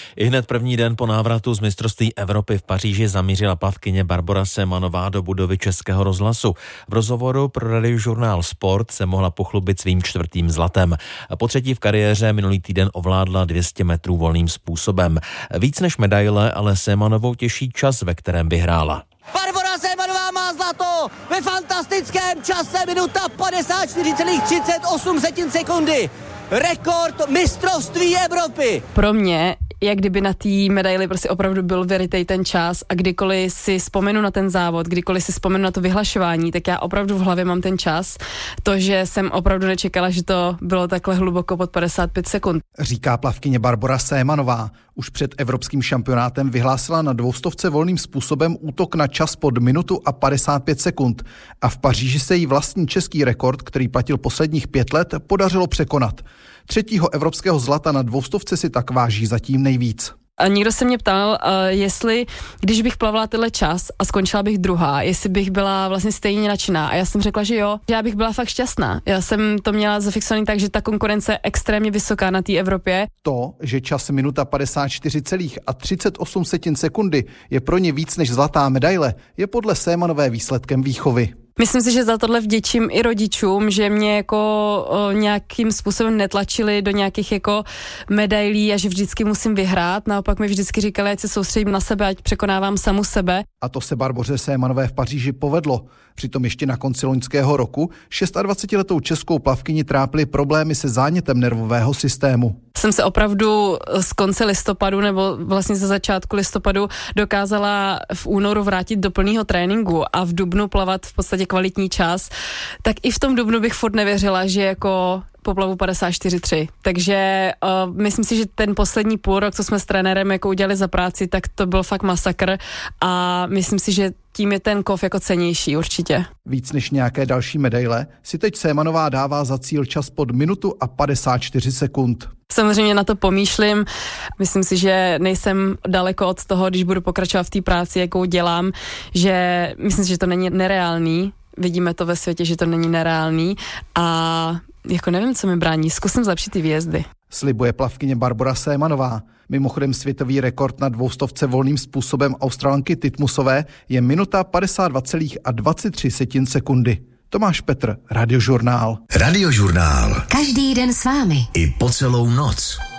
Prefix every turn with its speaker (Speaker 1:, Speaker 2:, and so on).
Speaker 1: Ihned první den po návratu z mistrovství Evropy v Paříži zamířila plavkyně Barbora Semanová do budovy Českého rozhlasu. V rozhovoru pro Radiožurnál Sport se mohla pochlubit svým 4. zlatem. Po třetí v kariéře minulý týden ovládla 200 metrů volným způsobem. Víc než medaile, ale Semanovou těší čas, ve kterém vyhrála.
Speaker 2: Barbora Semanová má zlato ve fantastickém čase, minuta 54,38 sekundy. Rekord mistrovství Evropy.
Speaker 3: Pro mě, jak kdyby na té medaili prostě opravdu byl veritej ten čas a kdykoliv si vzpomenu na ten závod, kdykoliv si vzpomenu na to vyhlašování, tak já opravdu v hlavě mám ten čas. To, že jsem opravdu nečekala, že to bylo takhle hluboko pod 55 sekund.
Speaker 4: Říká plavkyně Barbora Semanová. Už před evropským šampionátem vyhlásila na 200 volným způsobem útok na čas pod minutu a 55 sekund. A v Paříži se jí vlastní český rekord, který platil posledních 5 let, podařilo překonat. 3. evropského zlata na 200 si tak váží zatím nejvíc.
Speaker 3: A někdo se mě ptal, jestli, když bych plavala tenhle čas a skončila bych druhá, jestli bych byla vlastně stejně nadšená. A já jsem řekla, že jo, že já bych byla fakt šťastná. Já jsem to měla zafixovaný tak, že ta konkurence je extrémně vysoká na té Evropě.
Speaker 4: To, že čas minuta 54,38 sekundy je pro ně víc než zlatá medaile, je podle Semanové výsledkem výchovy.
Speaker 3: Myslím si, že za tohle vděčím i rodičům, že mě jako nějakým způsobem netlačili do nějakých jako medailí a že vždycky musím vyhrát. Naopak mi vždycky říkali, ať se soustředím na sebe, ať překonávám samu sebe.
Speaker 4: A to se Barboře Semanové v Paříži povedlo. Přitom ještě na konci loňského roku 26letou českou plavkyni trápily problémy se zánětem nervového systému.
Speaker 3: Jsem se opravdu z konce listopadu nebo vlastně ze začátku listopadu dokázala v únoru vrátit do plného tréninku a v dubnu plavat v podstatě kvalitní čas. Tak i v tom dubnu bych furt nevěřila, že jako poplavu 54,3. Takže myslím si, že ten poslední půl rok, co jsme s trenérem jako udělali za práci, tak to byl fakt masakr a myslím si, že tím je ten kov jako cennější určitě.
Speaker 4: Víc než nějaké další medaile si teď Semanová dává za cíl čas pod minutu a 54 sekund.
Speaker 3: Samozřejmě na to pomýšlím. Myslím si, že nejsem daleko od toho, když budu pokračovat v té práci, jakou dělám, že myslím si, že to není nereálný. Vidíme to ve světě, že to není nereálný a jako nevím, co mi brání. Zkusím zlepšit ty výjezdy.
Speaker 4: Slibuje plavkyně Barbora Semanová. Mimochodem světový rekord na 200 volným způsobem Australanky Titmusové je minuta 52,23 sekundy. Tomáš Petr, Radiožurnál.
Speaker 5: Radiožurnál.
Speaker 6: Každý den s vámi.
Speaker 5: I po celou noc.